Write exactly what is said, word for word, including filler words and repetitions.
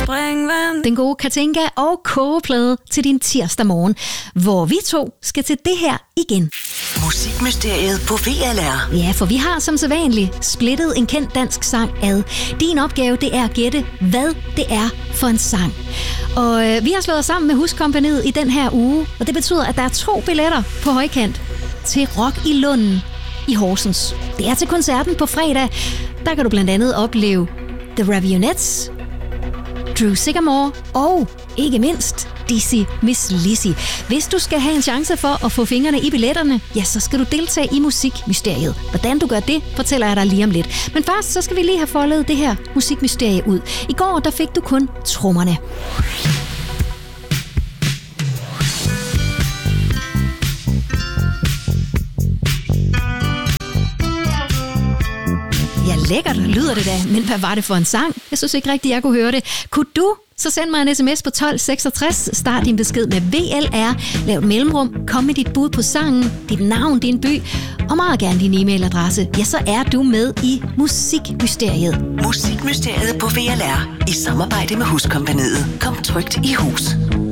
springvand. Den gode Katinka og kogeplade til din tirsdag morgen, hvor vi to skal til det her igen. Musikmysteriet på V L R. Ja, for vi har som sædvanligt splittet en kendt dansk sang ad. Din opgave, det er at gætte, hvad det er for en sang. Og øh, vi har slået os sammen med Huskompagniet i den her uge, og det betyder, at der er to billetter på højkant til Rock i Lunden i Horsens. Det er til koncerten på fredag. Der kan du blandt andet opleve The Raveonettes, Drew Sycamore og ikke mindst Dizzy Miss Lizzy. Hvis du skal have en chance for at få fingrene i billetterne, ja, så skal du deltage i Musikmysteriet. Hvordan du gør det, fortæller jeg dig lige om lidt. Men først så skal vi lige have foldet det her musikmysterie ud. I går der fik du kun trommerne. Ja, lækkert lyder det da, men hvad var det for en sang? Jeg synes ikke rigtigt, jeg kunne høre det. Kunne du? Så send mig en sms på tolv seksogtres, start din besked med V L R, lav et mellemrum, kom med dit bud på sangen, dit navn, din by, og meget gerne din e-mailadresse. Ja, så er du med i Musikmysteriet. Musikmysteriet på V L R i samarbejde med Huskompagniet. Kom trygt i hus.